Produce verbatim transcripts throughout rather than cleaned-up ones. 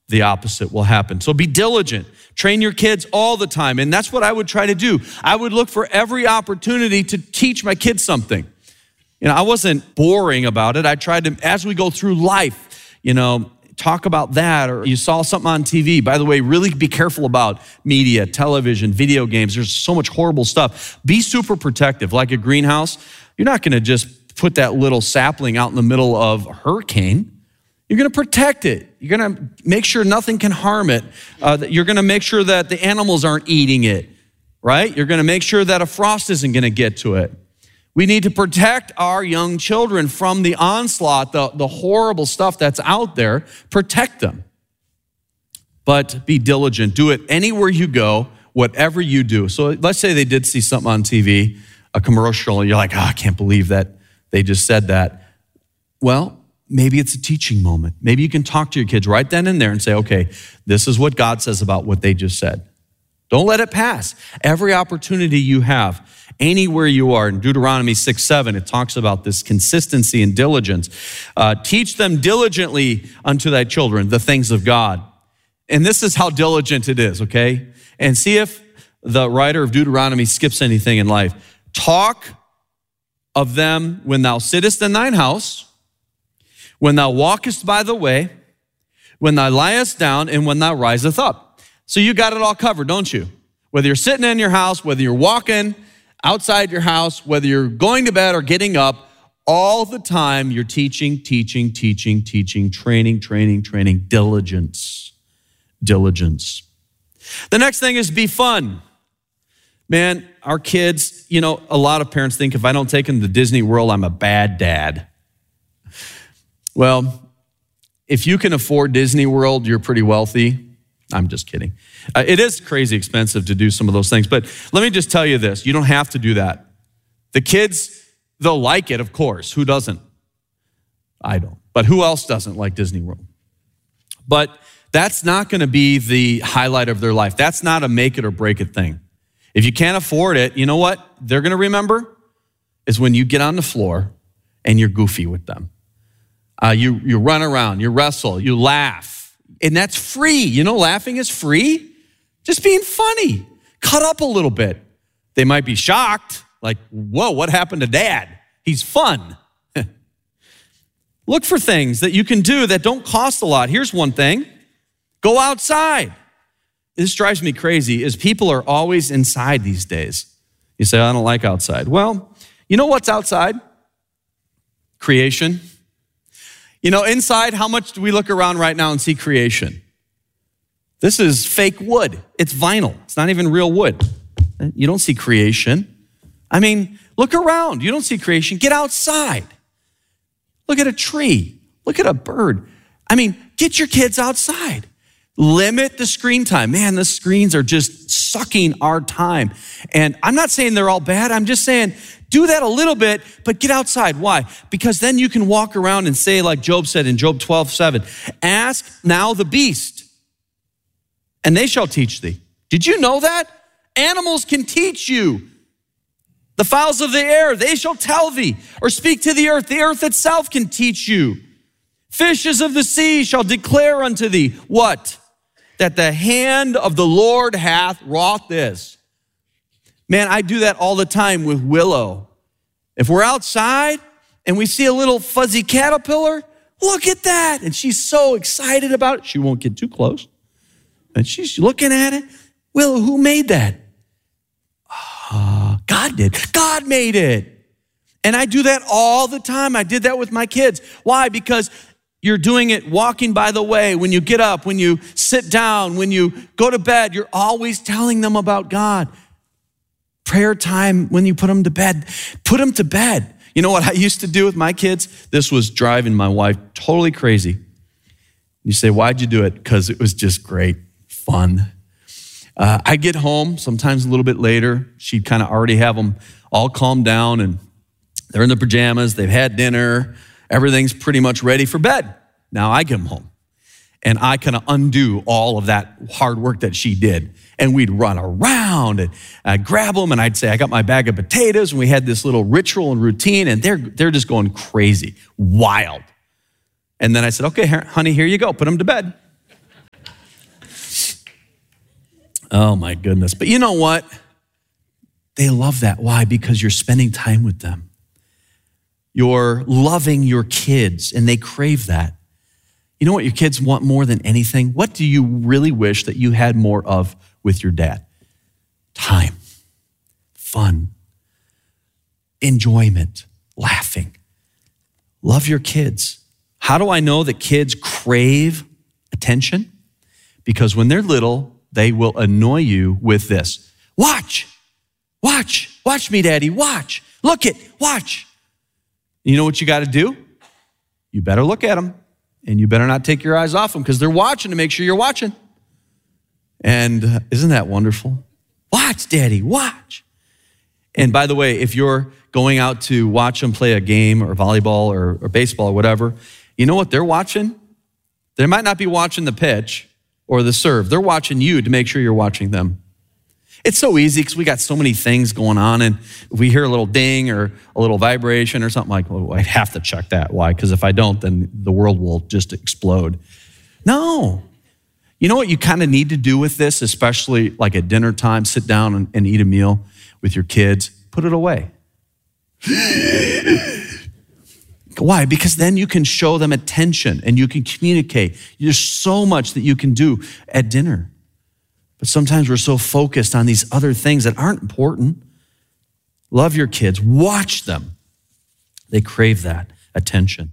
the opposite will happen. So be diligent. Train your kids all the time. And that's what I would try to do. I would look for every opportunity to teach my kids something. You know, I wasn't boring about it. I tried to, as we go through life, you know, talk about that, or you saw something on T V. By the way, really be careful about media, television, video games. There's so much horrible stuff. Be super protective. Like a greenhouse, you're not going to just put that little sapling out in the middle of a hurricane. You're going to protect it. You're going to make sure nothing can harm it. Uh, you're going to make sure that the animals aren't eating it, right? You're going to make sure that a frost isn't going to get to it. We need to protect our young children from the onslaught, the, the horrible stuff that's out there. Protect them. But be diligent. Do it anywhere you go, whatever you do. So let's say they did see something on T V, a commercial, and you're like, oh, I can't believe that they just said that. Well, maybe it's a teaching moment. Maybe you can talk to your kids right then and there and say, okay, this is what God says about what they just said. Don't let it pass. Every opportunity you have, anywhere you are. In Deuteronomy six seven, it talks about this consistency and diligence. Uh, teach them diligently unto thy children the things of God. And this is how diligent it is, okay? And see if the writer of Deuteronomy skips anything in life. Talk of them when thou sittest in thine house, when thou walkest by the way, when thou liest down, and when thou riseth up. So you got it all covered, don't you? Whether you're sitting in your house, whether you're walking outside your house, whether you're going to bed or getting up, all the time you're teaching, teaching, teaching, teaching, training, training, training, diligence, diligence. The next thing is be fun. Man, our kids, you know, a lot of parents think if I don't take them to Disney World, I'm a bad dad. Well, if you can afford Disney World, you're pretty wealthy. I'm just kidding. Uh, it is crazy expensive to do some of those things, but let me just tell you this. You don't have to do that. The kids, they'll like it, of course. Who doesn't? I don't. But who else doesn't like Disney World? But that's not going to be the highlight of their life. That's not a make it or break it thing. If you can't afford it, you know what they're going to remember? Is when you get on the floor and you're goofy with them. Uh, you, you run around, you wrestle, you laugh. And that's free. You know, laughing is free. Just being funny. Cut up a little bit. They might be shocked, like, whoa, what happened to Dad? He's fun. Look for things that you can do that don't cost a lot. Here's one thing. Go outside. This drives me crazy, is people are always inside these days. You say, I don't like outside. Well, you know what's outside? Creation. You know, inside, how much do we look around right now and see creation? This is fake wood. It's vinyl. It's not even real wood. You don't see creation. I mean, look around. You don't see creation. Get outside. Look at a tree. Look at a bird. I mean, get your kids outside. Limit the screen time. Man, the screens are just sucking our time. And I'm not saying they're all bad. I'm just saying do that a little bit, but get outside. Why? Because then you can walk around and say, like Job said in Job twelve seven, ask now the beast, and they shall teach thee. Did you know that? Animals can teach you. The fowls of the air, they shall tell thee, or speak to the earth. The earth itself can teach you. Fishes of the sea shall declare unto thee, what? That the hand of the Lord hath wrought this. Man, I do that all the time with Willow. If we're outside and we see a little fuzzy caterpillar, look at that. And she's so excited about it. She won't get too close. And she's looking at it. Willow, who made that? Uh, God did. God made it. And I do that all the time. I did that with my kids. Why? Because you're doing it walking by the way, when you get up, when you sit down, when you go to bed, you're always telling them about God. Prayer time when you put them to bed, put them to bed. You know what I used to do with my kids? This was driving my wife totally crazy. You say, why'd you do it? Because it was just great fun. Uh, I get home sometimes a little bit later. She'd kind of already have them all calmed down and they're in the pajamas. They've had dinner. Everything's pretty much ready for bed. Now I get them home and I kind of undo all of that hard work that she did. And we'd run around and I'd grab them and I'd say, I got my bag of potatoes. And we had this little ritual and routine and they're, they're just going crazy, wild. And then I said, okay, honey, here you go. Put them to bed. Oh my goodness. But you know what? They love that. Why? Because you're spending time with them. You're loving your kids, and they crave that. You know what your kids want more than anything? What do you really wish that you had more of with your dad? Time, fun, enjoyment, laughing. Love your kids. How do I know that kids crave attention? Because when they're little, they will annoy you with this. Watch, watch, watch me, Daddy, watch. Look it, watch. You know what you got to do? You better look at them, and you better not take your eyes off them because they're watching to make sure you're watching. And uh, isn't that wonderful? Watch, Daddy, watch. And by the way, if you're going out to watch them play a game or volleyball or, or baseball or whatever, you know what they're watching? They might not be watching the pitch or the serve. They're watching you to make sure you're watching them. It's so easy because we got so many things going on, and if we hear a little ding or a little vibration or something like, well, I have to check that. Why? Because if I don't, then the world will just explode. No. You know what you kind of need to do with this, especially like at dinner time, sit down and, and eat a meal with your kids, put it away. Why? Because then you can show them attention and you can communicate. There's so much that you can do at dinner. But sometimes we're so focused on these other things that aren't important. Love your kids. Watch them. They crave that attention.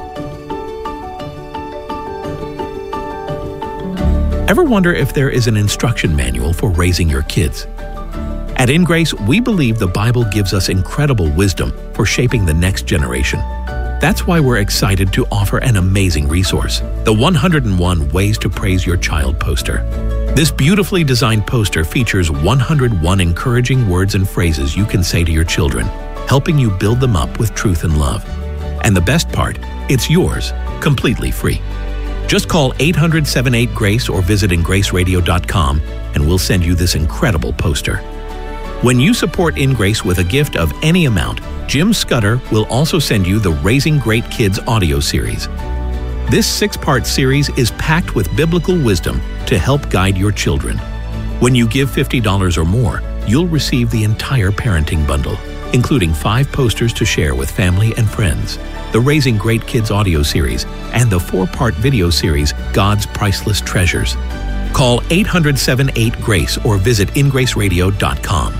Ever wonder if there is an instruction manual for raising your kids? At In Grace, we believe the Bible gives us incredible wisdom for shaping the next generation. That's why we're excited to offer an amazing resource, the one hundred and one Ways to Praise Your Child poster. This beautifully designed poster features one hundred one encouraging words and phrases you can say to your children, helping you build them up with truth and love. And the best part, it's yours, completely free. Just call eight hundred, seven eight, GRACE or visit in grace radio dot com and we'll send you this incredible poster. When you support In Grace with a gift of any amount, Jim Scudder will also send you the Raising Great Kids audio series. This six-part series is packed with biblical wisdom to help guide your children. When you give fifty dollars or more, you'll receive the entire parenting bundle, including five posters to share with family and friends, the Raising Great Kids audio series, and the four-part video series, God's Priceless Treasures. Call eight hundred, seven eight, GRACE or visit in grace radio dot com.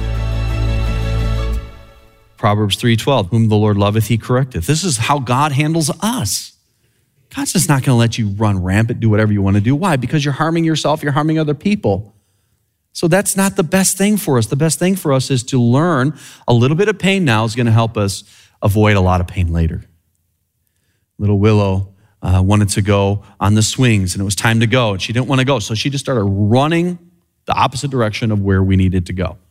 Proverbs three twelve, whom the Lord loveth, he correcteth. This is how God handles us. God's just not going to let you run rampant, do whatever you want to do. Why? Because you're harming yourself, you're harming other people. So that's not the best thing for us. The best thing for us is to learn a little bit of pain now is going to help us avoid a lot of pain later. Little Willow uh, wanted to go on the swings, and it was time to go, and she didn't want to go. So she just started running the opposite direction of where we needed to go.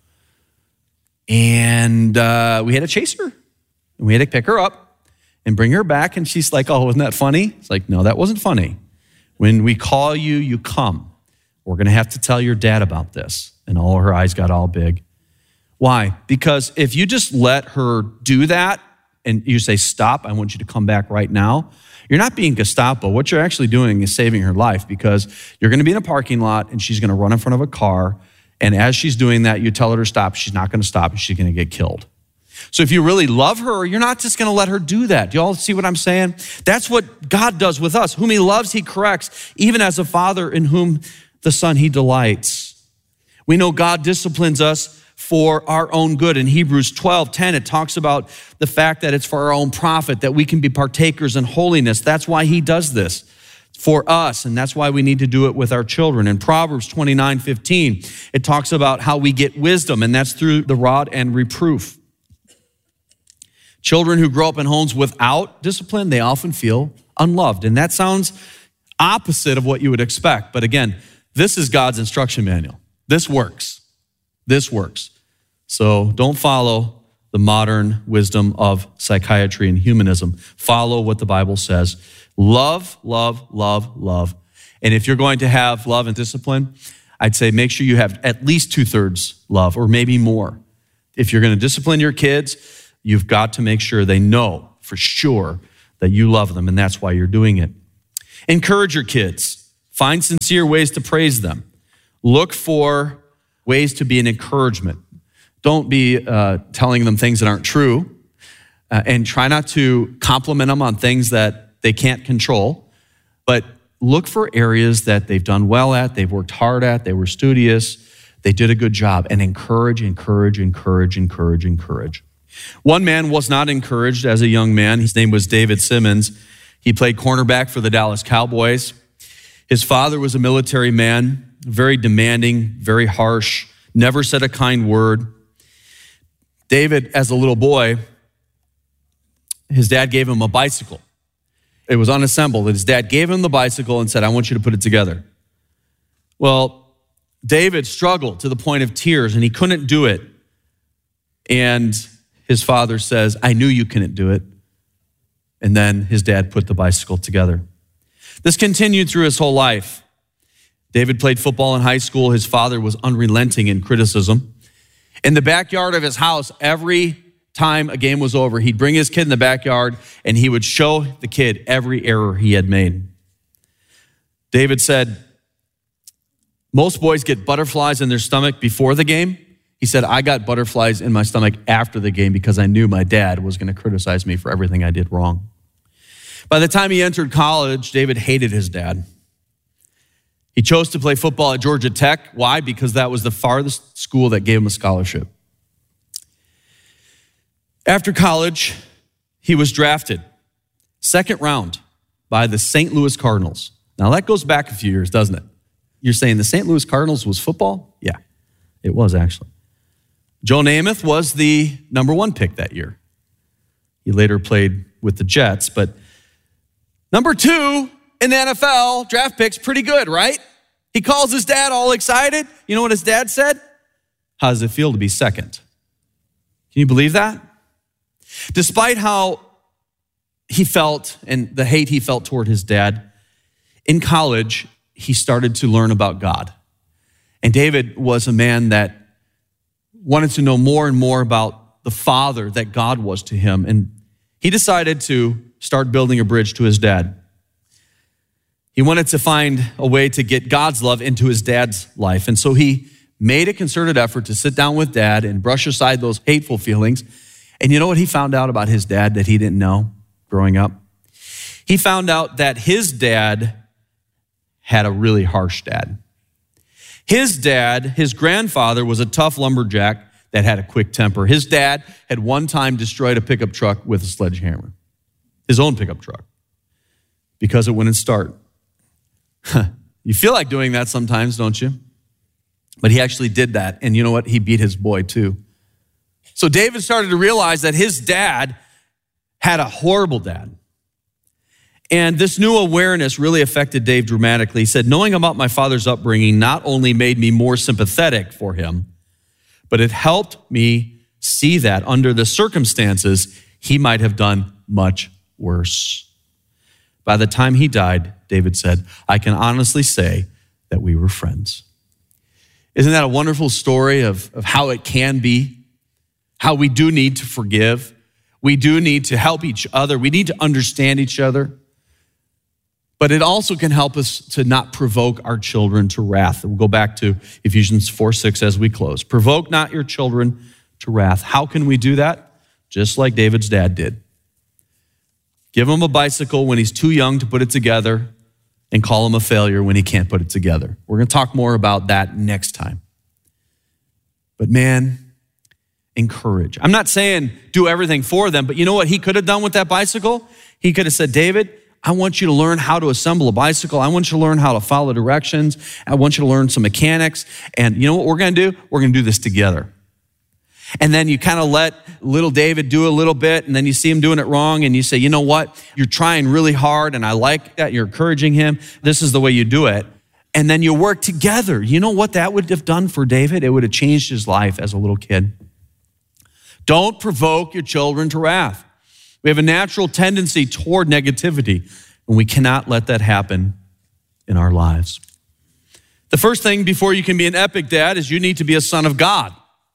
And uh, we had to chase her. And we had to pick her up and bring her back. And she's like, oh, wasn't that funny? It's like, no, that wasn't funny. When we call you, you come. We're going to have to tell your dad about this. And all her eyes got all big. Why? Because if you just let her do that and you say, stop, I want you to come back right now, you're not being Gestapo. What you're actually doing is saving her life because you're going to be in a parking lot and she's going to run in front of a car. And as she's doing that, you tell her to stop. She's not going to stop and she's going to get killed. So if you really love her, you're not just going to let her do that. Do you all see what I'm saying? That's what God does with us. Whom he loves, he corrects, even as a father in whom the son he delights. We know God disciplines us for our own good. In Hebrews twelve ten, it talks about the fact that it's for our own profit, that we can be partakers in holiness. That's why he does this for us, and that's why we need to do it with our children. In Proverbs twenty-nine fifteen, it talks about how we get wisdom, and that's through the rod and reproof. Children who grow up in homes without discipline, they often feel unloved, and that sounds opposite of what you would expect. But again, this is God's instruction manual. This works. This works. So don't follow the modern wisdom of psychiatry and humanism. Follow what the Bible says. Love, love, love, love. And if you're going to have love and discipline, I'd say make sure you have at least two-thirds love or maybe more. If you're going to discipline your kids, you've got to make sure they know for sure that you love them, and that's why you're doing it. Encourage your kids. Find sincere ways to praise them. Look for ways to be an encouragement. Don't be uh, telling them things that aren't true, uh, and try not to compliment them on things that they can't control, but look for areas that they've done well at, they've worked hard at, they were studious, they did a good job, and encourage, encourage, encourage, encourage, encourage. One man was not encouraged as a young man. His name was David Simmons. He played cornerback for the Dallas Cowboys. His father was a military man, very demanding, very harsh, never said a kind word. David, as a little boy, his dad gave him a bicycle. It was unassembled, and his dad gave him the bicycle and said, I want you to put it together. Well, David struggled to the point of tears, and he couldn't do it. And his father says, I knew you couldn't do it. And then his dad put the bicycle together. This continued through his whole life. David played football in high school. His father was unrelenting in criticism. In the backyard of his house, every time a game was over, he'd bring his kid in the backyard and he would show the kid every error he had made. David said, most boys get butterflies in their stomach before the game. He said, I got butterflies in my stomach after the game because I knew my dad was going to criticize me for everything I did wrong. By the time he entered college, David hated his dad. He chose to play football at Georgia Tech. Why? Because that was the farthest school that gave him a scholarship. After college, he was drafted second round by the Saint Louis Cardinals. Now that goes back a few years, doesn't it? You're saying the Saint Louis Cardinals was football? Yeah, it was actually. Joe Namath was the number one pick that year. He later played with the Jets, but number two in the N F L, draft picks, pretty good, right? He calls his dad all excited. You know what his dad said? How does it feel to be second? Can you believe that? Despite how he felt and the hate he felt toward his dad, in college, he started to learn about God. And David was a man that wanted to know more and more about the Father that God was to him. And he decided to start building a bridge to his dad. He wanted to find a way to get God's love into his dad's life. And so he made a concerted effort to sit down with dad and brush aside those hateful feelings. And you know what he found out about his dad that he didn't know growing up? He found out that his dad had a really harsh dad. His dad, his grandfather, was a tough lumberjack that had a quick temper. His dad had one time destroyed a pickup truck with a sledgehammer, his own pickup truck, because it wouldn't start. You feel like doing that sometimes, don't you? But he actually did that, and you know what? He beat his boy too. So David started to realize that his dad had a horrible dad. And this new awareness really affected Dave dramatically. He said, knowing about my father's upbringing not only made me more sympathetic for him, but it helped me see that under the circumstances, he might have done much worse. By the time he died, David said, I can honestly say that we were friends. Isn't that a wonderful story of, of how it can be? How we do need to forgive. We do need to help each other. We need to understand each other. But it also can help us to not provoke our children to wrath. We'll go back to Ephesians four six as we close. Provoke not your children to wrath. How can we do that? Just like David's dad did. Give him a bicycle when he's too young to put it together and call him a failure when he can't put it together. We're going to talk more about that next time. But man, encourage. I'm not saying do everything for them, but you know what he could have done with that bicycle? He could have said, David, I want you to learn how to assemble a bicycle. I want you to learn how to follow directions. I want you to learn some mechanics. And you know what we're going to do? We're going to do this together. And then you kind of let little David do a little bit, and then you see him doing it wrong, and you say, you know what? You're trying really hard, and I like that. You're encouraging him. This is the way you do it. And then you work together. You know what that would have done for David? It would have changed his life as a little kid. Don't provoke your children to wrath. We have a natural tendency toward negativity, and we cannot let that happen in our lives. The first thing before you can be an epic dad is you need to be a son of God.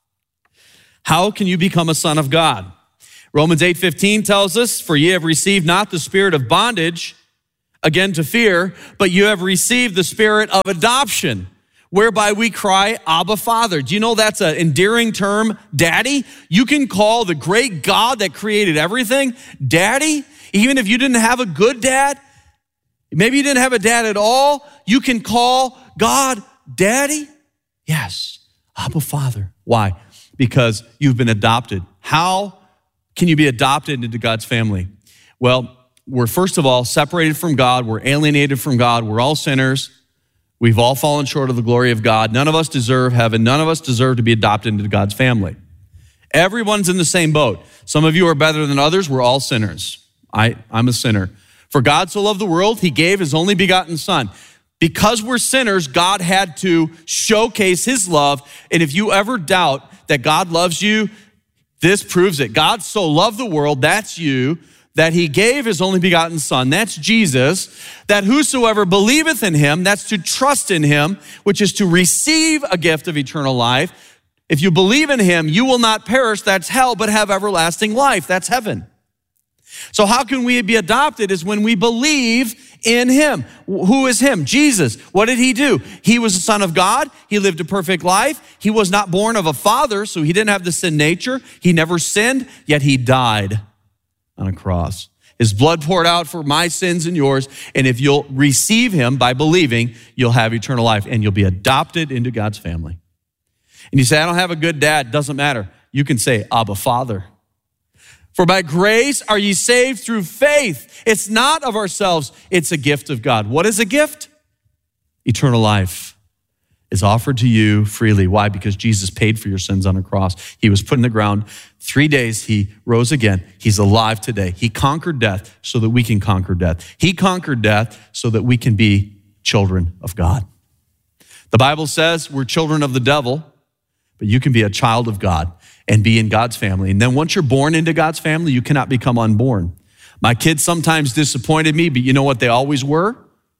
How can you become a son of God? Romans eight fifteen tells us, for ye have received not the spirit of bondage, again to fear, but you have received the spirit of adoption, whereby we cry, Abba, Father. Do you know that's an endearing term, Daddy? You can call the great God that created everything, Daddy. Even if you didn't have a good dad, maybe you didn't have a dad at all, you can call God Daddy. Yes, Abba, Father. Why? Because you've been adopted. How can you be adopted into God's family? Well, we're first of all separated from God. We're alienated from God. We're all sinners. We've all fallen short of the glory of God. None of us deserve heaven. None of us deserve to be adopted into God's family. Everyone's in the same boat. Some of you are better than others. We're all sinners. I, I'm a sinner. For God so loved the world, he gave his only begotten son. Because we're sinners, God had to showcase his love. And if you ever doubt that God loves you, this proves it. God so loved the world, that's you, that he gave his only begotten son, that's Jesus, that whosoever believeth in him, that's to trust in him, which is to receive a gift of eternal life. If you believe in him, you will not perish, that's hell, but have everlasting life, that's heaven. So how can we be adopted is when we believe in him. Who is him? Jesus. What did he do? He was the Son of God. He lived a perfect life. He was not born of a father, so he didn't have the sin nature. He never sinned, yet he died on a cross. His blood poured out for my sins and yours, and if you'll receive him by believing, you'll have eternal life, and you'll be adopted into God's family. And you say, I don't have a good dad. Doesn't matter. You can say, Abba, Father. For by grace are ye saved through faith. It's not of ourselves, it's a gift of God. What is a gift? Eternal life is offered to you freely. Why? Because Jesus paid for your sins on a cross. He was put in the ground. Three days, he rose again. He's alive today. He conquered death so that we can conquer death. He conquered death so that we can be children of God. The Bible says we're children of the devil, but you can be a child of God and be in God's family. And then once you're born into God's family, you cannot become unborn. My kids sometimes disappointed me, but you know what they always were?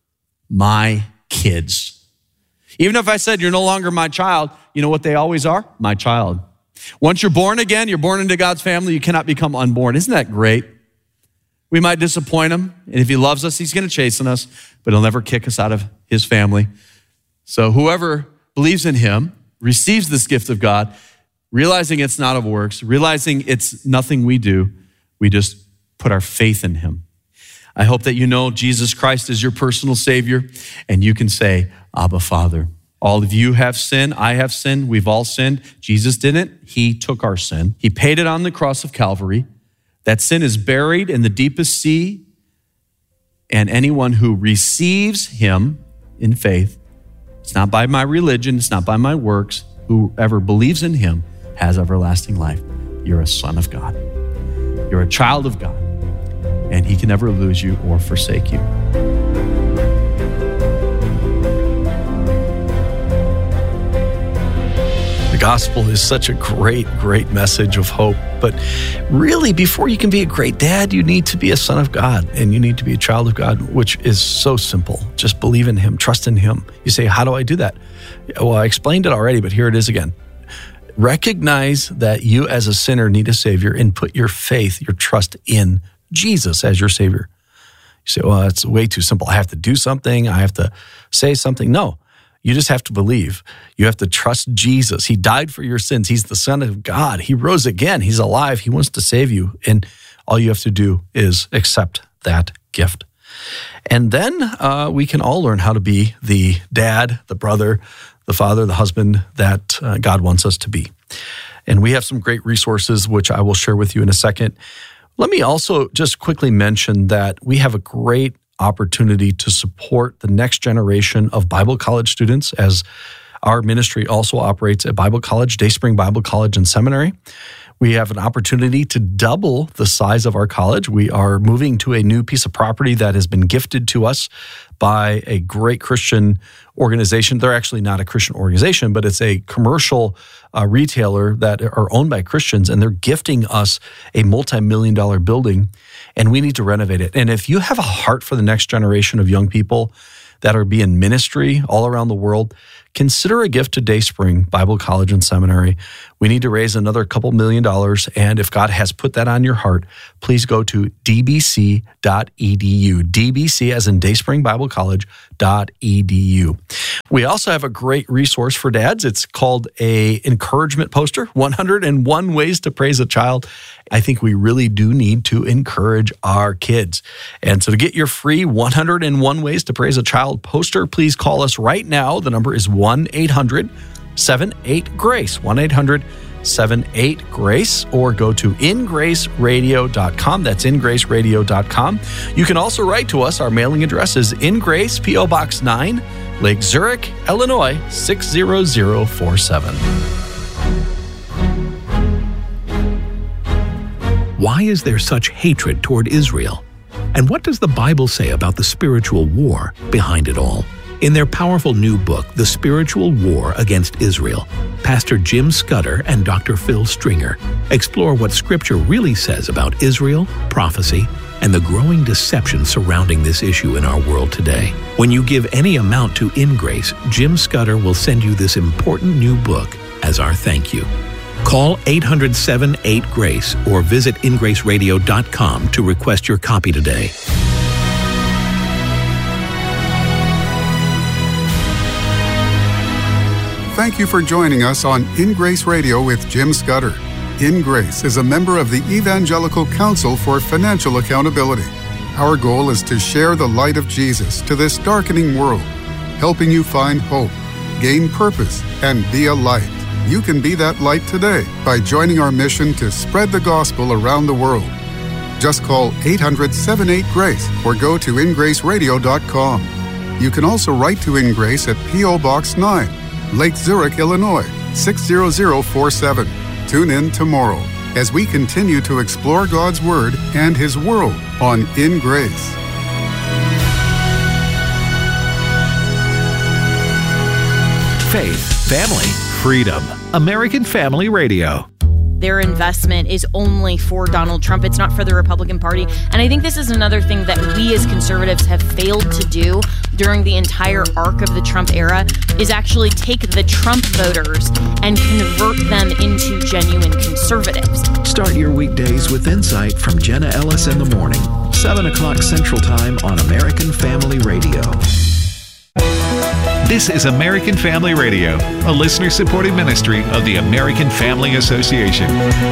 My kids. Even if I said you're no longer my child, you know what they always are? My child. Once you're born again, you're born into God's family, you cannot become unborn. Isn't that great? We might disappoint him, and if he loves us, he's going to chasten us, but he'll never kick us out of his family. So whoever believes in him receives this gift of God, realizing it's not of works, realizing it's nothing we do, we just put our faith in him. I hope that you know Jesus Christ is your personal Savior, and you can say, Abba, Father. All of you have sinned. I have sinned. We've all sinned. Jesus didn't. He took our sin. He paid it on the cross of Calvary. That sin is buried in the deepest sea, and anyone who receives him in faith, it's not by my religion, it's not by my works, whoever believes in him has everlasting life. You're a son of God. You're a child of God, and he can never lose you or forsake you. The gospel is such a great, great message of hope. But really, before you can be a great dad, you need to be a son of God, and you need to be a child of God, which is so simple. Just believe in him, trust in him. You say, how do I do that? Well, I explained it already, but here it is again. Recognize that you as a sinner need a Savior and put your faith, your trust in Jesus as your Savior. You say, well, it's way too simple. I have to do something. I have to say something. No, you just have to believe. You have to trust Jesus. He died for your sins. He's the Son of God. He rose again. He's alive. He wants to save you. And all you have to do is accept that gift. And then uh, we can all learn how to be the dad, the brother, the father, the husband that uh, God wants us to be. And we have some great resources, which I will share with you in a second. Let me also just quickly mention that we have a great opportunity to support the next generation of Bible college students, as our ministry also operates at Bible College, Dayspring Bible College and Seminary. We have an opportunity to double the size of our college. We are moving to a new piece of property that has been gifted to us by a great Christian organization. They're actually not a Christian organization, but it's a commercial uh, retailer that are owned by Christians, and they're gifting us a multi-million dollar building, and we need to renovate it. And if you have a heart for the next generation of young people that are being ministry all around the world, consider a gift to Dayspring Bible College and Seminary. We need to raise another couple million dollars, and if God has put that on your heart, please go to d b c dot e d u. D B C as in Dayspring Bible College dot e d u. We also have a great resource for dads. It's called a encouragement poster, one hundred one ways to praise a child. I think we really do need to encourage our kids. And so to get your free one hundred one ways to praise a child poster, please call us right now. The number is one eight hundred seven eight grace, one eight hundred seven eight grace, or go to in grace radio dot com. That's in grace radio dot com. You can also write to us. Our mailing address is In Grace, P O Box nine, Lake Zurich, Illinois, six zero zero four seven. Why is there such hatred toward Israel? And what does the Bible say about the spiritual war behind it all? In their powerful new book, The Spiritual War Against Israel, Pastor Jim Scudder and Doctor Phil Stringer explore what Scripture really says about Israel, prophecy, and the growing deception surrounding this issue in our world today. When you give any amount to In Grace, Jim Scudder will send you this important new book as our thank you. Call eight hundred seven eight grace or visit in grace radio dot com to request your copy today. Thank you for joining us on In Grace Radio with Jim Scudder. In Grace is a member of the Evangelical Council for Financial Accountability. Our goal is to share the light of Jesus to this darkening world, helping you find hope, gain purpose, and be a light. You can be that light today by joining our mission to spread the gospel around the world. Just call eight hundred seven eight grace or go to in grace radio dot com. You can also write to In Grace at P O Box nine, Lake Zurich, Illinois, six zero zero four seven. Tune in tomorrow as we continue to explore God's Word and His world on In Grace. Faith, family, freedom. American Family Radio. Their investment is only for Donald Trump. It's not for the Republican Party. And I think this is another thing that we as conservatives have failed to do during the entire arc of the Trump era is actually take the Trump voters and convert them into genuine conservatives. Start your weekdays with insight from Jenna Ellis in the morning, seven o'clock Central Time on American Family Radio. This is American Family Radio, a listener-supported ministry of the American Family Association.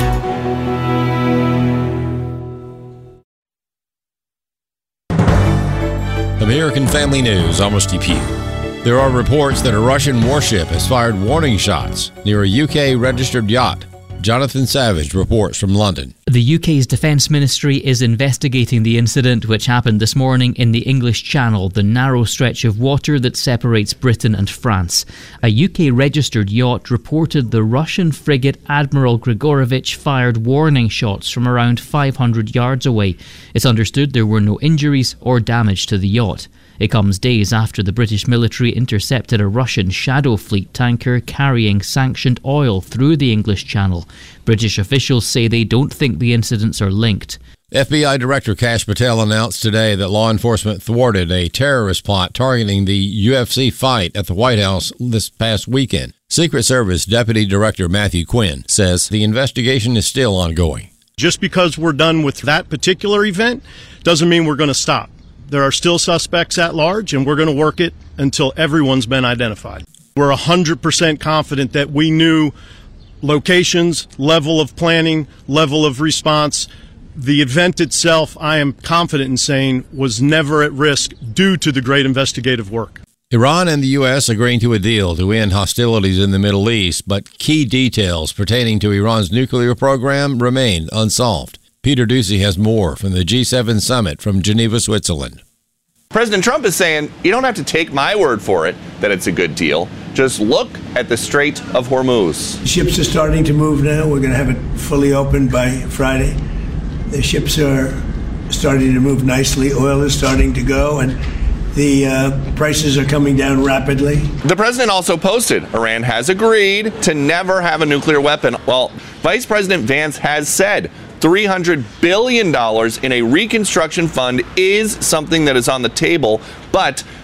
American Family News, I'm Steve Pugh. There are reports that a Russian warship has fired warning shots near a U K-registered yacht. Jonathan Savage reports from London. The U K's Defence Ministry is investigating the incident which happened this morning in the English Channel, the narrow stretch of water that separates Britain and France. A U K-registered yacht reported the Russian frigate Admiral Grigorovich fired warning shots from around five hundred yards away. It's understood there were no injuries or damage to the yacht. It comes days after the British military intercepted a Russian Shadow Fleet tanker carrying sanctioned oil through the English Channel. British officials say they don't think the incidents are linked. F B I Director Kash Patel announced today that law enforcement thwarted a terrorist plot targeting the U F C fight at the White House this past weekend. Secret Service Deputy Director Matthew Quinn says the investigation is still ongoing. Just because we're done with that particular event doesn't mean we're going to stop. There are still suspects at large, and we're going to work it until everyone's been identified. We're one hundred percent confident that we knew locations, level of planning, level of response. The event itself, I am confident in saying, was never at risk due to the great investigative work. Iran and the U S agreeing to a deal to end hostilities in the Middle East, but key details pertaining to Iran's nuclear program remain unsolved. Peter Ducey has more from the G seven summit from Geneva, Switzerland. President Trump is saying, you don't have to take my word for it that it's a good deal. Just look at the Strait of Hormuz. Ships are starting to move now. We're going to have it fully open by Friday. The ships are starting to move nicely. Oil is starting to go, and the uh, prices are coming down rapidly. The president also posted Iran has agreed to never have a nuclear weapon. Well, Vice President Vance has said three hundred billion dollars in a reconstruction fund is something that is on the table, but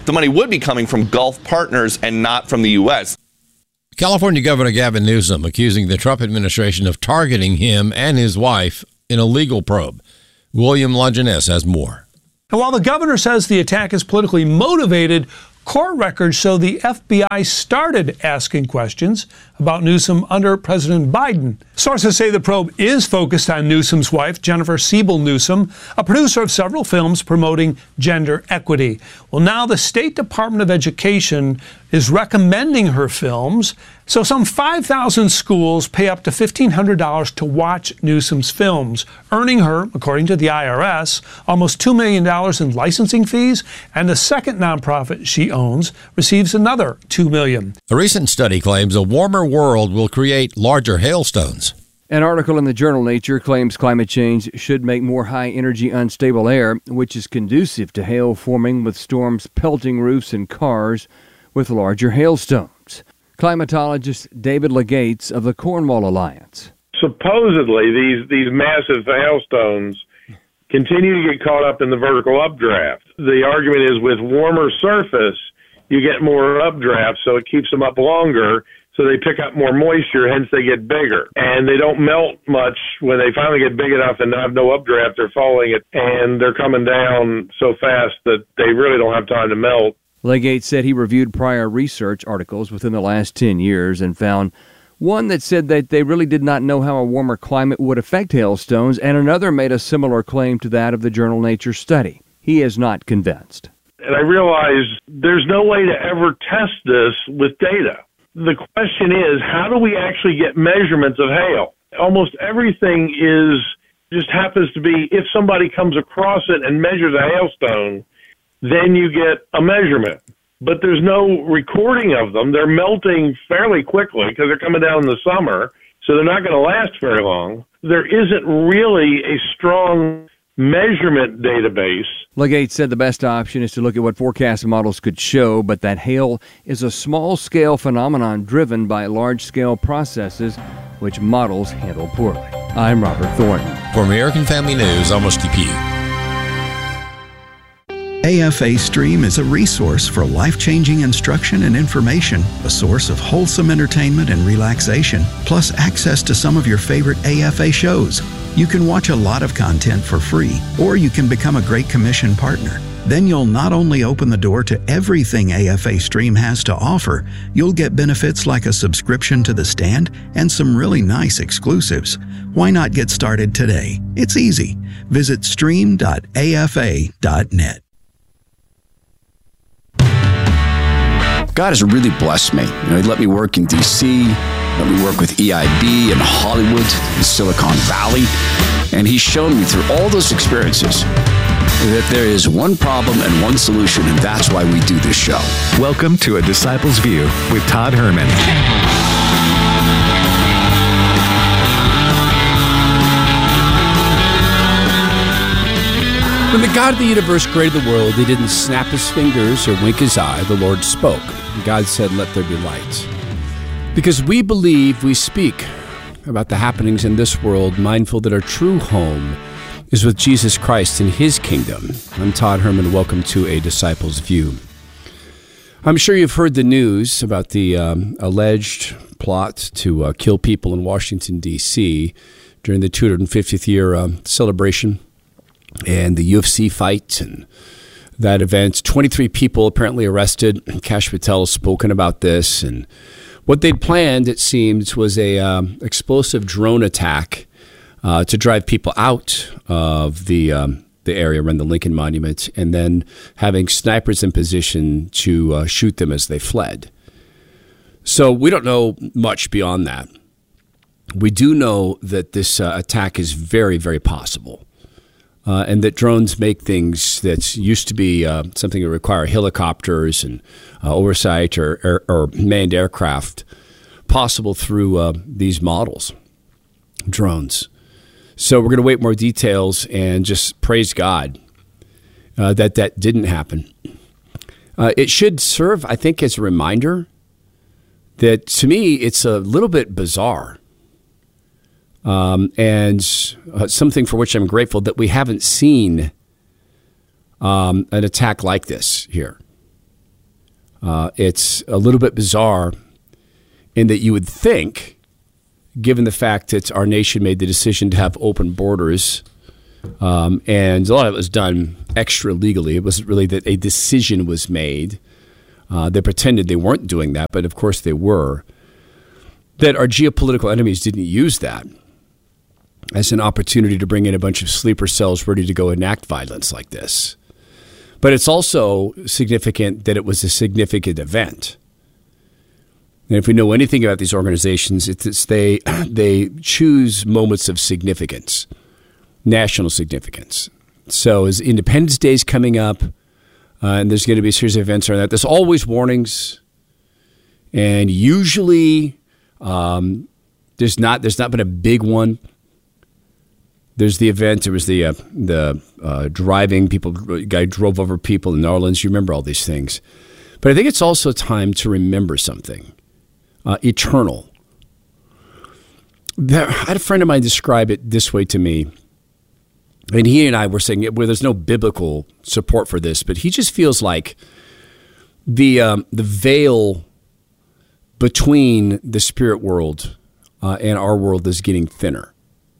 the money would be coming from Gulf partners and not from the U S. California Governor Gavin Newsom accusing the Trump administration of targeting him and his wife in a legal probe. William Longinus has more. And while the governor says the attack is politically motivated, court records show the F B I started asking questions about Newsom under President Biden. Sources say the probe is focused on Newsom's wife, Jennifer Siebel Newsom, a producer of several films promoting gender equity. Well, now the State Department of Education is recommending her films, so some five thousand schools pay up to fifteen hundred dollars to watch Newsom's films, earning her, according to the I R S, almost two million dollars in licensing fees, and the second nonprofit she owns receives another two million dollars. A recent study claims a warmer world will create larger hailstones. An article in the journal Nature claims climate change should make more high-energy unstable air, which is conducive to hail forming with storms pelting roofs and cars with larger hailstones. Climatologist David Legates of the Cornwall Alliance. Supposedly, these, these massive hailstones continue to get caught up in the vertical updraft. The argument is with warmer surface, you get more updraft, so it keeps them up longer, so they pick up more moisture, hence they get bigger. And they don't melt much when they finally get big enough and have no updraft. They're falling, it, and they're coming down so fast that they really don't have time to melt. Legate said he reviewed prior research articles within the last ten years and found one that said that they really did not know how a warmer climate would affect hailstones, and another made a similar claim to that of the journal Nature study. He is not convinced. And I realized there's no way to ever test this with data. The question is, how do we actually get measurements of hail? Almost everything is just happens to be, if somebody comes across it and measures a hailstone, then you get a measurement. But there's no recording of them. They're melting fairly quickly because they're coming down in the summer, so they're not going to last very long. There isn't really a strong measurement database. Legate said the best option is to look at what forecast models could show, but that hail is a small-scale phenomenon driven by large-scale processes, which models handle poorly. I'm Robert Thornton. For American Family News, I'm Steve Pugh. A F A Stream is a resource for life-changing instruction and information, a source of wholesome entertainment and relaxation, plus access to some of your favorite A F A shows. You can watch a lot of content for free, or you can become a Great Commission partner. Then you'll not only open the door to everything A F A Stream has to offer, you'll get benefits like a subscription to The Stand and some really nice exclusives. Why not get started today? It's easy. Visit stream dot A F A dot net. God has really blessed me. You know, he let me work in D C, let me work with E I B in Hollywood, in Silicon Valley, and he's shown me through all those experiences that there is one problem and one solution, and that's why we do this show. Welcome to A Disciple's View with Todd Herman. When the God of the universe created the world, he didn't snap his fingers or wink his eye. The Lord spoke. God said, "Let there be light." Because we believe, we speak about the happenings in this world, mindful that our true home is with Jesus Christ in his kingdom. I'm Todd Herman. Welcome to A Disciple's View. I'm sure you've heard the news about the um, alleged plot to uh, kill people in Washington, D C during the two hundred fiftieth year uh, celebration and the U F C fight and that event. twenty-three people apparently arrested. Kash Patel has spoken about this. And what they'd planned, it seems, was a um, explosive drone attack uh, to drive people out of the um, the area around the Lincoln Monument, and then having snipers in position to uh, shoot them as they fled. So we don't know much beyond that. We do know that this uh, attack is very, very possible. Uh, and that drones make things that used to be uh, something that require helicopters and uh, oversight or, or, or manned aircraft possible through uh, these models, drones. So we're going to wait more details and just praise God uh, that that didn't happen. Uh, it should serve, I think, as a reminder that, to me, it's a little bit bizarre. Um, and uh, something for which I'm grateful that we haven't seen um, an attack like this here. Uh, it's a little bit bizarre in that you would think, given the fact that our nation made the decision to have open borders, um, and a lot of it was done extra legally. It wasn't really that a decision was made. Uh, they pretended they weren't doing that, but of course they were. That our geopolitical enemies didn't use that as an opportunity to bring in a bunch of sleeper cells ready to go enact violence like this. But it's also significant that it was a significant event. And if we know anything about these organizations, it's they they choose moments of significance, national significance. So as Independence Day is coming up, uh, and there's going to be a series of events around that, there's always warnings, and usually um, there's not there's not been a big one. There's the event. There was the uh, the uh, driving people. Guy drove over people in New Orleans. You remember all these things, but I think it's also time to remember something uh, eternal. There, I had a friend of mine describe it this way to me, and he and I were saying where there's no biblical support for this, but he just feels like the um, the veil between the spirit world uh, and our world is getting thinner.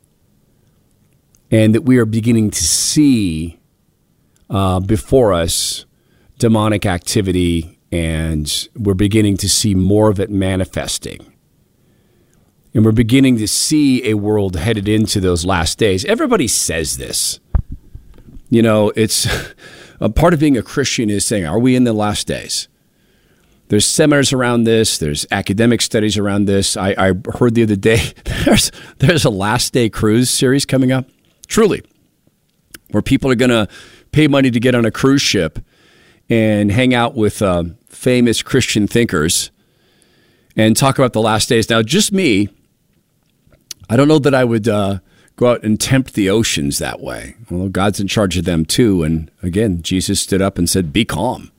And that we are beginning to see uh, before us demonic activity, and we're beginning to see more of it manifesting. And we're beginning to see a world headed into those last days. Everybody says this. You know, it's a part of being a Christian is saying, are we in the last days? There's seminars around this. There's academic studies around this. I, I heard the other day, there's, there's a last day cruise series coming up. Truly, where people are going to pay money to get on a cruise ship and hang out with uh, famous Christian thinkers and talk about the last days. Now, just me, I don't know that I would uh, go out and tempt the oceans that way. Well, God's in charge of them too. And again, Jesus stood up and said, be calm.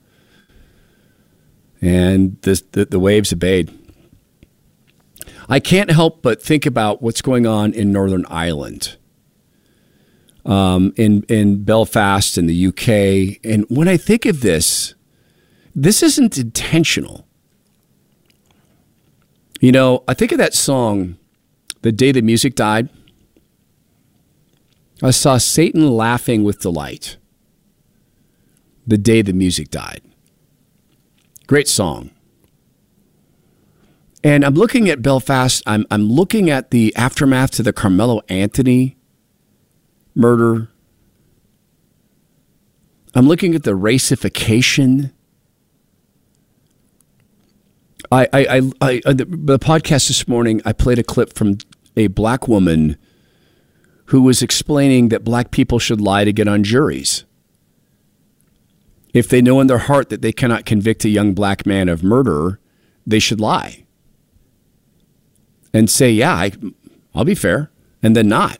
And the, the, the waves obeyed. I can't help but think about what's going on in Northern Ireland. Um, in, in Belfast in the U K. And when I think of this, this isn't intentional. You know, I think of that song, The Day the Music Died. I saw Satan laughing with delight. The Day the Music Died. Great song. And I'm looking at Belfast. I'm, I'm looking at the aftermath to the Carmelo Anthony murder. I'm looking at the racification. I, I, I, I the, the podcast this morning, I played a clip from a black woman who was explaining that black people should lie to get on juries. If they know in their heart that they cannot convict a young black man of murder, they should lie and say, yeah, I, I'll be fair, and then not.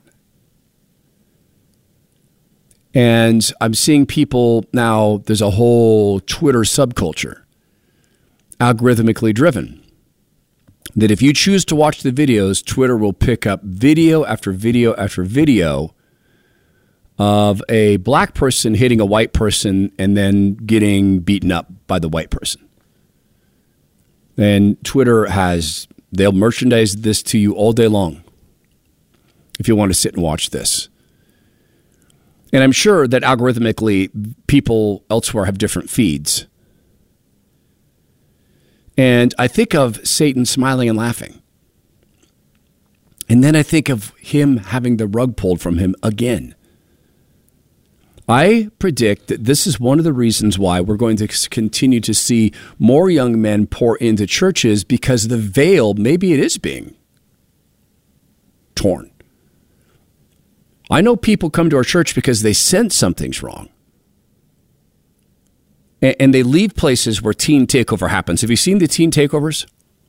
And I'm seeing people now, there's a whole Twitter subculture, algorithmically driven, that if you choose to watch the videos, Twitter will pick up video after video after video of a black person hitting a white person and then getting beaten up by the white person. And Twitter has, they'll merchandise this to you all day long if you want to sit and watch this. And I'm sure that algorithmically, people elsewhere have different feeds. And I think of Satan smiling and laughing. And then I think of him having the rug pulled from him again. I predict that this is one of the reasons why we're going to continue to see more young men pour into churches, because the veil, maybe it is being torn. I know people come to our church because they sense something's wrong. And they leave places where teen takeover happens. Have you seen the teen takeovers?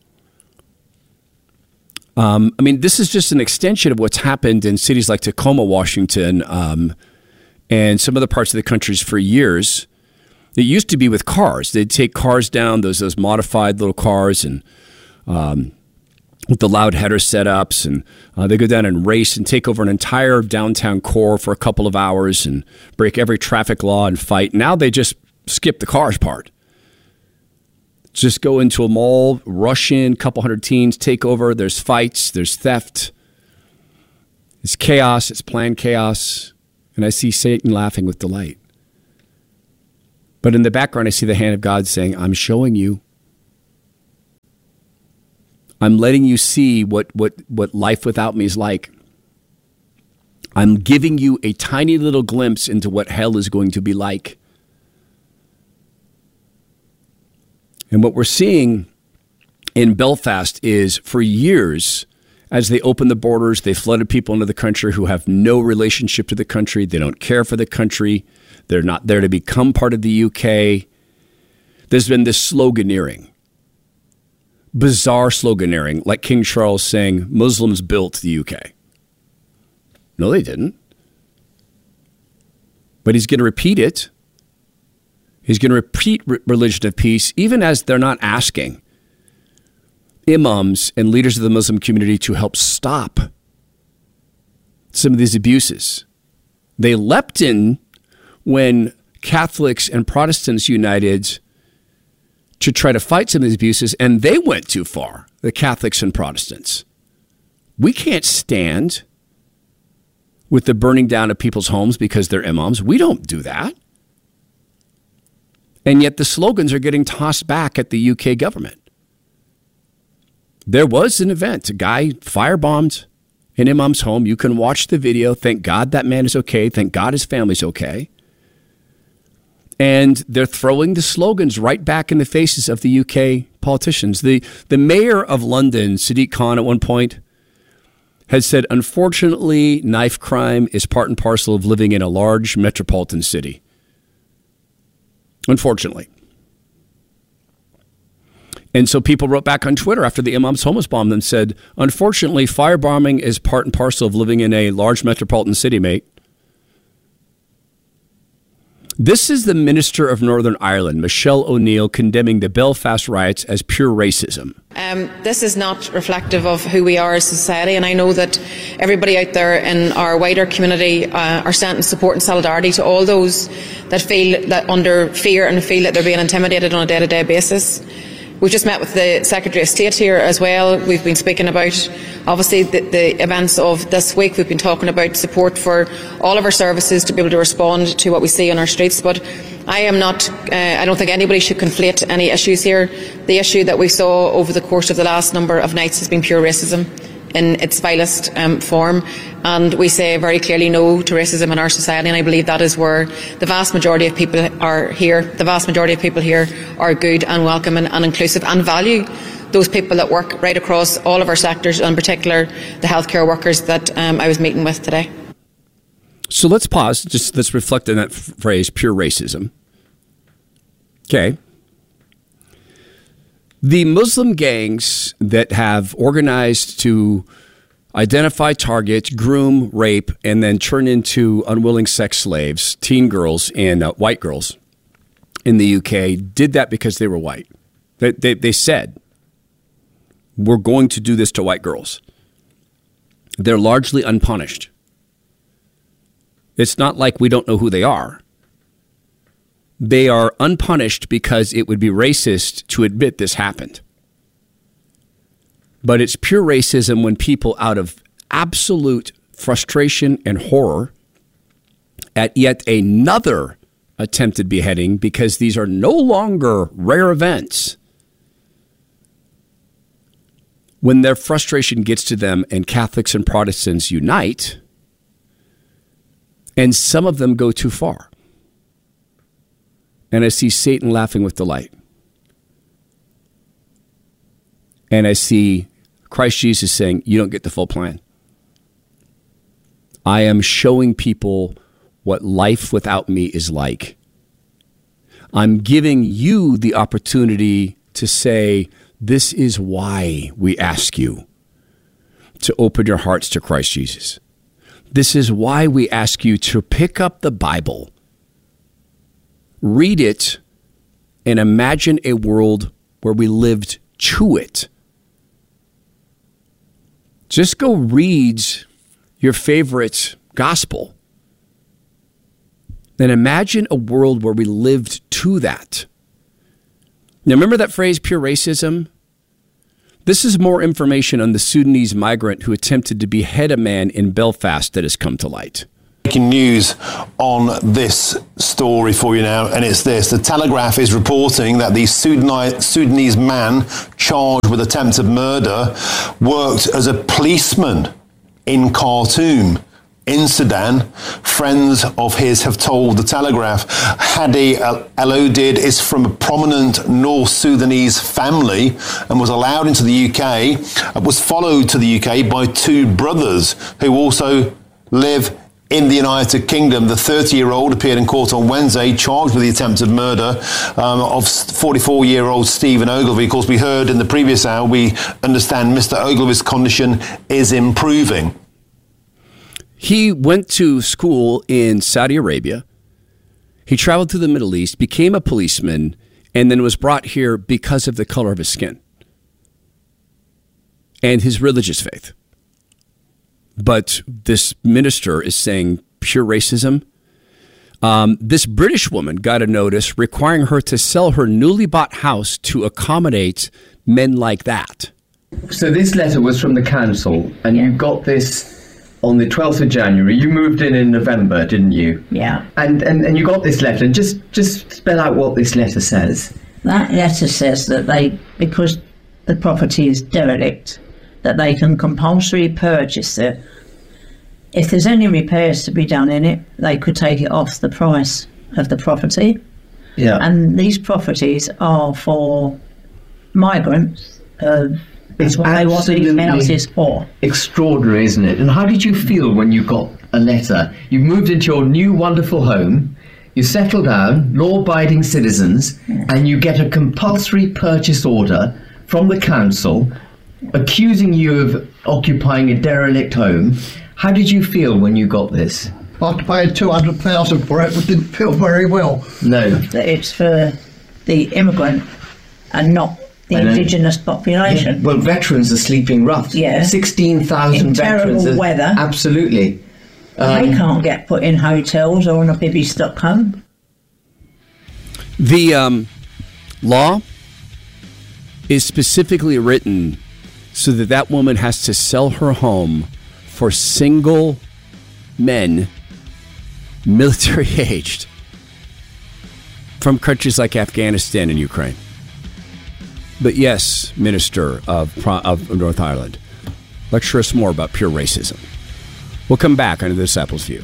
Um, I mean, this is just an extension of what's happened in cities like Tacoma, Washington, um, and some other parts of the country for years. It used to be with cars. They'd take cars down, those those modified little cars, and um, with the loud header setups, and uh, they go down and race and take over an entire downtown core for a couple of hours and break every traffic law and fight. Now they just skip the cars part. Just go into a mall, rush in, couple hundred teens, take over. There's fights, there's theft. It's chaos, it's planned chaos. And I see Satan laughing with delight. But in the background, I see the hand of God saying, I'm showing you. I'm letting you see what, what, what life without me is like. I'm giving you a tiny little glimpse into what hell is going to be like. And what we're seeing in Belfast is for years, as they opened the borders, they flooded people into the country who have no relationship to the country. They don't care for the country. They're not there to become part of the U K. There's been this sloganeering, bizarre sloganeering, like King Charles saying, Muslims built the U K. No, they didn't. But he's going to repeat it. He's going to repeat re- religion of peace, even as they're not asking imams and leaders of the Muslim community to help stop some of these abuses. They leapt in when Catholics and Protestants united to try to fight some of these abuses, and they went too far, the Catholics and Protestants. We can't stand with the burning down of people's homes because they're imams. We don't do that. And yet the slogans are getting tossed back at the U K government. There was an event. A guy firebombed an imam's home. You can watch the video. Thank God that man is okay. Thank God his family's okay. And they're throwing the slogans right back in the faces of the U K politicians. The, the mayor of London, Sadiq Khan, at one point had said, unfortunately, knife crime is part and parcel of living in a large metropolitan city. Unfortunately. And so people wrote back on Twitter after the imam's home was bombed and said, unfortunately, firebombing is part and parcel of living in a large metropolitan city, mate. This is the Minister of Northern Ireland, Michelle O'Neill, condemning the Belfast riots as pure racism. Um, this is not reflective of who we are as a society, and I know that everybody out there in our wider community uh, are standing support and solidarity to all those that feel that under fear and feel that they're being intimidated on a day-to-day basis. We've just met with the Secretary of State here as well. We've been speaking about, obviously, the, the events of this week. We've been talking about support for all of our services to be able to respond to what we see on our streets. But I am not, uh, I don't think anybody should conflate any issues here. The issue that we saw over the course of the last number of nights has been pure racism in its vilest um, form, and we say very clearly no to racism in our society, and I believe that is where the vast majority of people are here. The vast majority of people here are good and welcoming and inclusive and value those people that work right across all of our sectors, and in particular the healthcare workers that um, I was meeting with today. So let's pause, just let's reflect on that f- phrase, pure racism. Okay. The Muslim gangs that have organized to identify targets, groom, rape, and then turn into unwilling sex slaves, teen girls and uh, white girls in the U K, did that because they were white. They, they, they said, we're going to do this to white girls. They're largely unpunished. It's not like we don't know who they are. They are unpunished because it would be racist to admit this happened. But it's pure racism when people, out of absolute frustration and horror at yet another attempted beheading, because these are no longer rare events, when their frustration gets to them and Catholics and Protestants unite, and some of them go too far. And I see Satan laughing with delight. And I see Christ Jesus saying, you don't get the full plan. I am showing people what life without me is like. I'm giving you the opportunity to say, this is why we ask you to open your hearts to Christ Jesus. This is why we ask you to pick up the Bible, read it, and imagine a world where we lived to it. Just go read your favorite gospel. Then imagine a world where we lived to that. Now, remember that phrase, pure racism? This is more information on the Sudanese migrant who attempted to behead a man in Belfast that has come to light. Breaking news on this story for you now, and it's this. The Telegraph is reporting that the Sudanese, Sudanese man charged with attempted murder worked as a policeman in Khartoum, in Sudan. Friends of his have told the Telegraph. Hadi El-Odid is from a prominent North Sudanese family and was allowed into the U K, was followed to the U K by two brothers who also live in the United Kingdom. The thirty-year-old appeared in court on Wednesday, charged with the attempted murder um, of forty-four-year-old Stephen Ogilvie. Of course, we heard in the previous hour, we understand Mister Ogilvie's condition is improving. He went to school in Saudi Arabia. He traveled to the Middle East, became a policeman, and then was brought here because of the color of his skin and his religious faith. But this minister is saying pure racism. Um, this British woman got a notice requiring her to sell her newly bought house to accommodate men like that. So this letter was from the council, and you got this on the twelfth of January. You moved in in November, didn't you? Yeah. And, and, and you got this letter. And just, just spell out what this letter says. That letter says that they, because the property is derelict, that they can compulsory purchase it. If there's any repairs to be done in it, they could take it off the price of the property. Yeah. And these properties are for migrants. Uh, it's what they want these houses for. Extraordinary, isn't it? And how did you feel when you got a letter? You moved into your new wonderful home, you settle down, law-abiding citizens, yeah. and you get a compulsory purchase order from the council accusing you of occupying a derelict home. How did you feel when you got this? I had to pay two hundred thousand dollars for it, but didn't feel very well. No. It's for the immigrant and not the and indigenous then, population. Yeah. Well, veterans are sleeping rough. Yeah. sixteen thousand veterans. In terrible weather. Absolutely. Um, they can't get put in hotels or in a bibby stock home. The um, law is specifically written so that that woman has to sell her home for single men, military aged, from countries like Afghanistan and Ukraine. But yes, Minister of, of North Ireland, lecture us more about pure racism. We'll come back on The Disciples' View.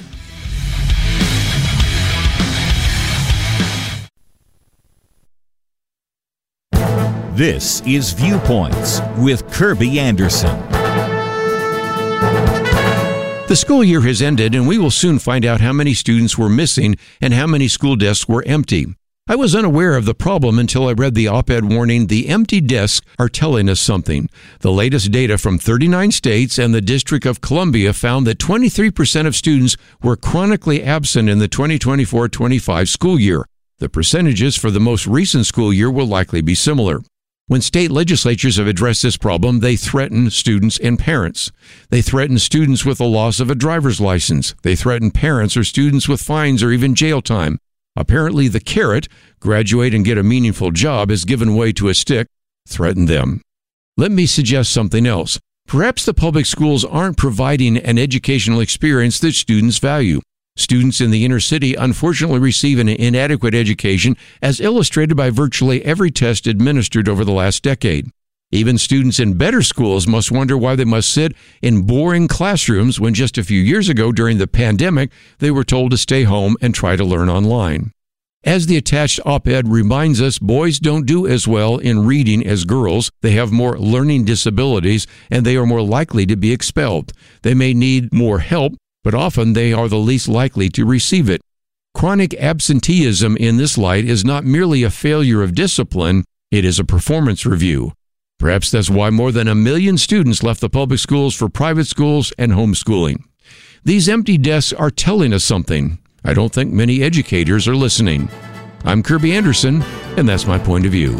This is Viewpoints with Kirby Anderson. The school year has ended, and we will soon find out how many students were missing and how many school desks were empty. I was unaware of the problem until I read the op-ed warning, "The empty desks are telling us something." The latest data from thirty-nine states and the District of Columbia found that twenty-three percent of students were chronically absent in the twenty twenty-four twenty-five school year. The percentages for the most recent school year will likely be similar. When state legislatures have addressed this problem, they threaten students and parents. They threaten students with the loss of a driver's license. They threaten parents or students with fines or even jail time. Apparently, the carrot, graduate and get a meaningful job, has given way to a stick, threaten them. Let me suggest something else. Perhaps the public schools aren't providing an educational experience that students value. Students in the inner city unfortunately receive an inadequate education, as illustrated by virtually every test administered over the last decade. Even students in better schools must wonder why they must sit in boring classrooms when just a few years ago during the pandemic, they were told to stay home and try to learn online. As the attached op-ed reminds us, boys don't do as well in reading as girls. They have more learning disabilities, and they are more likely to be expelled. They may need more help, but often they are the least likely to receive it. Chronic absenteeism in this light is not merely a failure of discipline, it is a performance review. Perhaps that's why more than a million students left the public schools for private schools and homeschooling. These empty desks are telling us something. I don't think many educators are listening. I'm Kirby Anderson, and that's my point of view.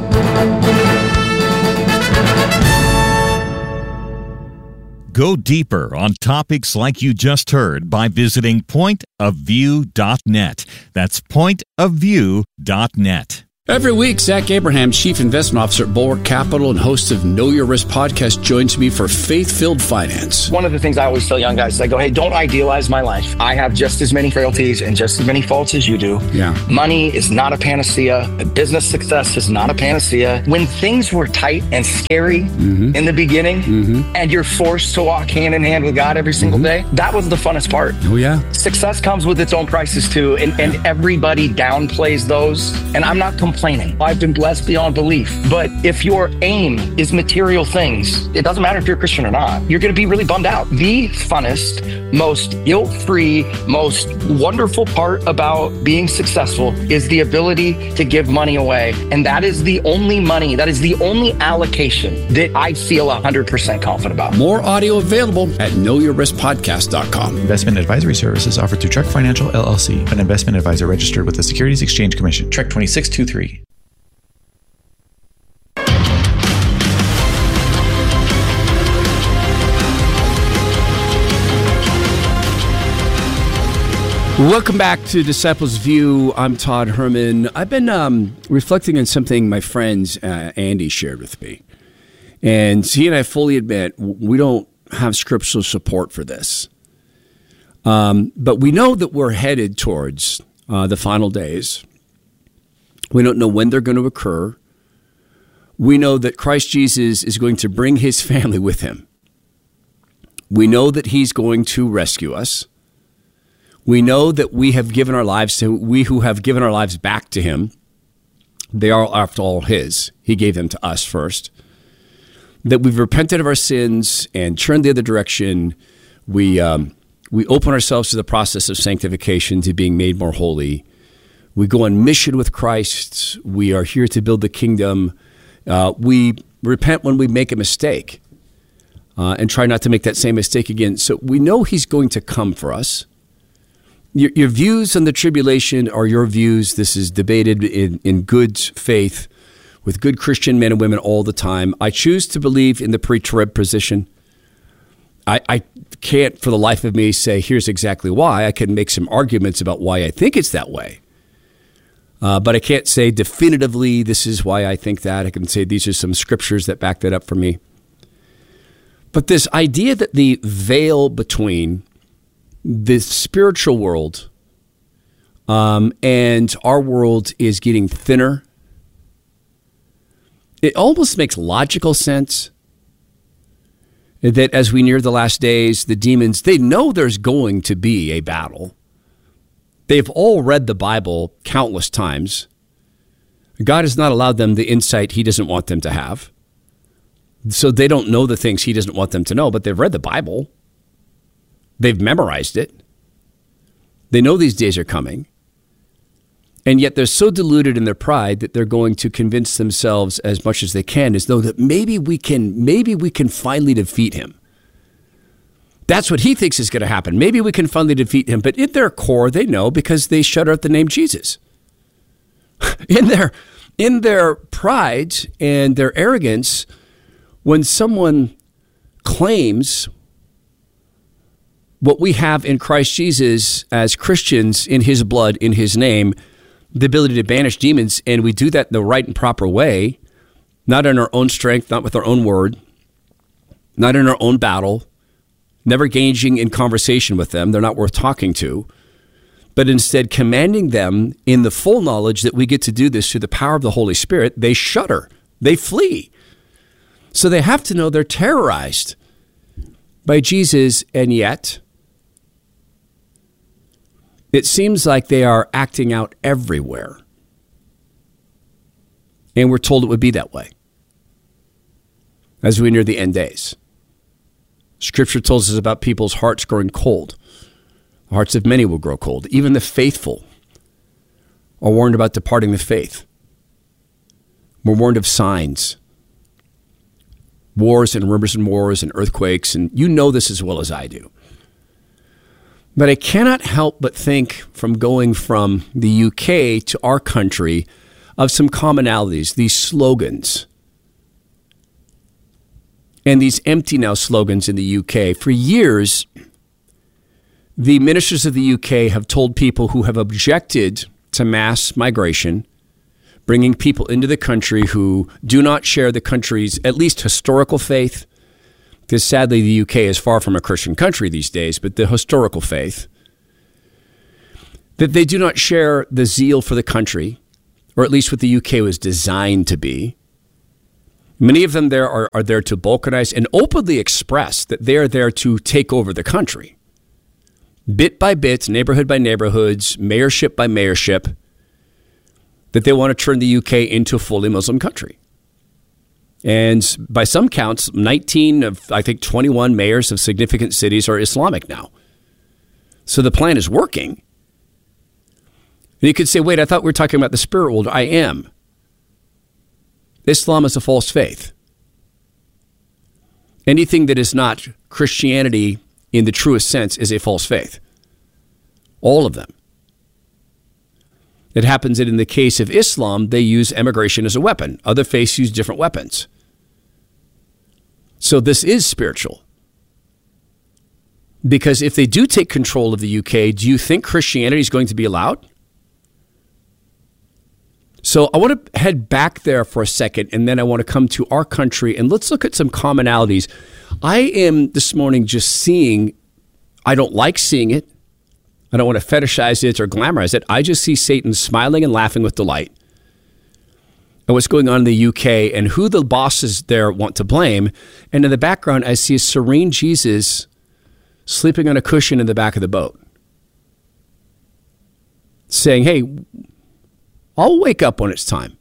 Go deeper on topics like you just heard by visiting point of view dot net. That's point of view dot net. Every week, Zach Abraham, Chief Investment Officer at Bulwark Capital and host of Know Your Risk podcast, joins me for Faith-Filled Finance. One of the things I always tell young guys is I go, hey, don't idealize my life. I have just as many frailties and just as many faults as you do. Yeah. Money is not a panacea. Business success is not a panacea. When things were tight and scary mm-hmm. in the beginning mm-hmm. and you're forced to walk hand in hand with God every single mm-hmm. day, that was the funnest part. Oh, yeah. Success comes with its own prices too, and, and everybody downplays those. And I'm not complaining. I've been blessed beyond belief. But if your aim is material things, it doesn't matter if you're a Christian or not, you're going to be really bummed out. The funnest, most guilt-free, most wonderful part about being successful is the ability to give money away. And that is the only money, that is the only allocation that I feel one hundred percent confident about. More audio available at know your risk podcast dot com. Investment advisory services offered through Trek Financial, L L C, an investment advisor registered with the Securities Exchange Commission. Trek twenty-six twenty-three. Welcome back to Disciples View. I'm Todd Herman. I've been um, reflecting on something my friend uh, Andy shared with me. And he and I fully admit we don't have scriptural support for this. Um, but we know that we're headed towards uh, the final days. We don't know when they're going to occur. We know that Christ Jesus is going to bring his family with him. We know that he's going to rescue us. We know that we have given our lives to, we who have given our lives back to him, they are after all his. He gave them to us first. That we've repented of our sins and turned the other direction. We, um, we open ourselves to the process of sanctification, to being made more holy. We go on mission with Christ. We are here to build the kingdom. Uh, we repent when we make a mistake uh, and try not to make that same mistake again. So we know he's going to come for us. Your, your views on the tribulation are your views. This is debated in, in good faith with good Christian men and women all the time. I choose to believe in the pre-trib position. I, I can't for the life of me say here's exactly why. I can make some arguments about why I think it's that way. Uh, but I can't say definitively this is why I think that. I can say these are some scriptures that back that up for me. But this idea that the veil between the spiritual world um, and our world is getting thinner, it almost makes logical sense that as we near the last days, the demons, they know there's going to be a battle. They've all read the Bible countless times. God has not allowed them the insight he doesn't want them to have. So they don't know the things he doesn't want them to know, but they've read the Bible. They've memorized it. They know these days are coming. And yet they're so deluded in their pride that they're going to convince themselves as much as they can as though that maybe we can, maybe we can finally defeat him. That's what he thinks is going to happen. Maybe we can finally defeat him. But in their core, they know because they shudder at the name Jesus. in their, in their pride and their arrogance, when someone claims what we have in Christ Jesus as Christians in his blood, in his name, the ability to banish demons, and we do that in the right and proper way, not in our own strength, not with our own word, not in our own battle, never engaging in conversation with them, they're not worth talking to, but instead commanding them in the full knowledge that we get to do this through the power of the Holy Spirit, they shudder, they flee. So they have to know they're terrorized by Jesus, and yet it seems like they are acting out everywhere. And we're told it would be that way as we near the end days. Scripture tells us about people's hearts growing cold. The hearts of many will grow cold. Even the faithful are warned about departing the faith. We're warned of signs, wars and rumors and wars and earthquakes, and you know this as well as I do. But I cannot help but think from going from the U K to our country of some commonalities, these slogans, and these empty now slogans in the U K. For years, the ministers of the U K have told people who have objected to mass migration, bringing people into the country who do not share the country's at least historical faith, because sadly the U K is far from a Christian country these days, but the historical faith, that they do not share the zeal for the country, or at least what the U K was designed to be. Many of them there are, are there to balkanize and openly express that they are there to take over the country. Bit by bit, neighborhood by neighborhoods, mayorship by mayorship, that they want to turn the U K into a fully Muslim country. And by some counts, nineteen of, I think, twenty-one mayors of significant cities are Islamic now. So the plan is working. And you could say, wait, I thought we were talking about the spirit world. I am. Islam is a false faith. Anything that is not Christianity in the truest sense is a false faith. All of them. It happens that in the case of Islam, they use emigration as a weapon. Other faiths use different weapons. So this is spiritual. Because if they do take control of the U K, do you think Christianity is going to be allowed? So I want to head back there for a second, and then I want to come to our country, and let's look at some commonalities. I am this morning just seeing, I don't like seeing it. I don't want to fetishize it or glamorize it. I just see Satan smiling and laughing with delight at what's going on in the U K and who the bosses there want to blame. And in the background, I see a serene Jesus sleeping on a cushion in the back of the boat, saying, hey, I'll wake up when it's time.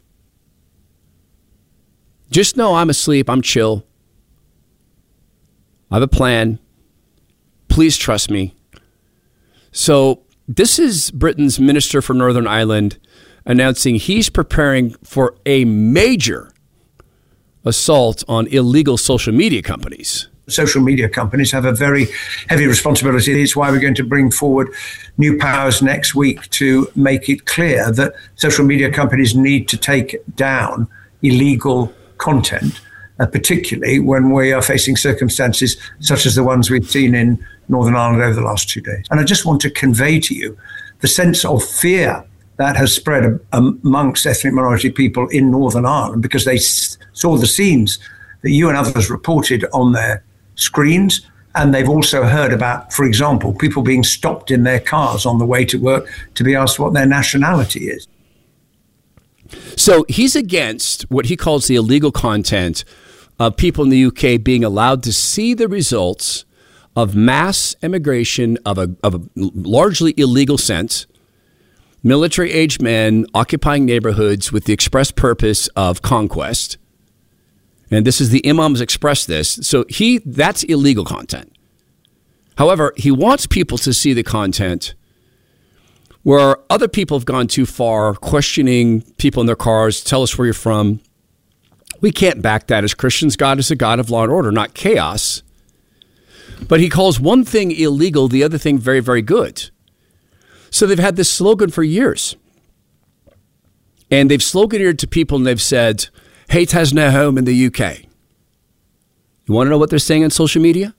Just know I'm asleep. I'm chill. I have a plan. Please trust me. So this is Britain's Minister for Northern Ireland announcing he's preparing for a major assault on illegal social media companies. Social media companies have a very heavy responsibility. It's why we're going to bring forward new powers next week to make it clear that social media companies need to take down illegal content, uh, particularly when we are facing circumstances such as the ones we've seen in Northern Ireland over the last two days. And I just want to convey to you the sense of fear that has spread amongst ethnic minority people in Northern Ireland because they saw the scenes that you and others reported on their screens. And they've also heard about, for example, people being stopped in their cars on the way to work to be asked what their nationality is. So he's against what he calls the illegal content of people in the U K being allowed to see the results of mass immigration of a, of a largely illegal sense, military-aged men occupying neighborhoods with the express purpose of conquest. And this is the imams express this. So he that's illegal content. However, he wants people to see the content where other people have gone too far, questioning people in their cars, tell us where you're from. We can't back that as Christians. God is a God of law and order, not chaos. But he calls one thing illegal, the other thing very, very good. So they've had this slogan for years. And they've sloganeered to people and they've said, hate has no home in the U K. You want to know what they're saying on social media?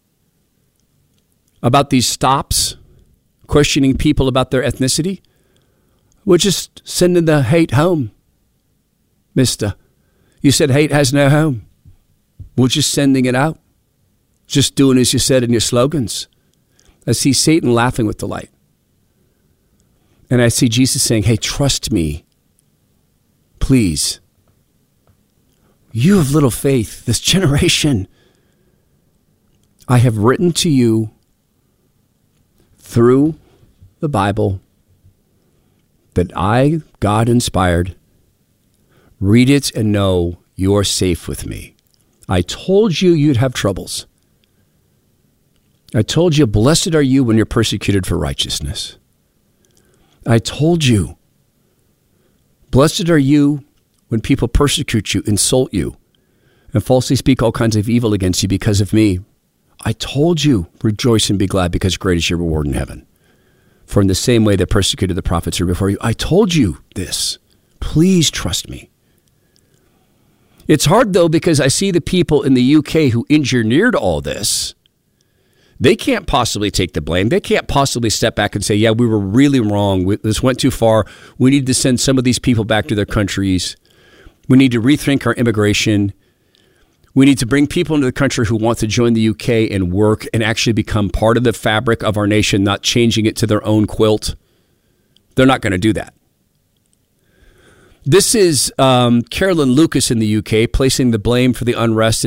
About these stops, questioning people about their ethnicity? We're just sending the hate home, mister. You said hate has no home. We're just sending it out. Just doing as you said in your slogans. I see Satan laughing with delight. And I see Jesus saying, hey, trust me. Please. You have little faith, this generation. I have written to you through the Bible that I, God inspired, read it and know you're safe with me. I told you you'd have troubles. I told you, blessed are you when you're persecuted for righteousness. I told you, blessed are you when people persecute you, insult you, and falsely speak all kinds of evil against you because of me. I told you, rejoice and be glad because great is your reward in heaven. For in the same way they persecuted the prophets who were before you. I told you this. Please trust me. It's hard, though, because I see the people in the U K who engineered all this They can't possibly take the blame. They can't possibly step back and say, yeah, we were really wrong. We, this went too far. We need to send some of these people back to their countries. We need to rethink our immigration. We need to bring people into the country who want to join the U K and work and actually become part of the fabric of our nation, not changing it to their own quilt. They're not going to do that. This is um, Carolyn Lucas in the U K placing the blame for the unrest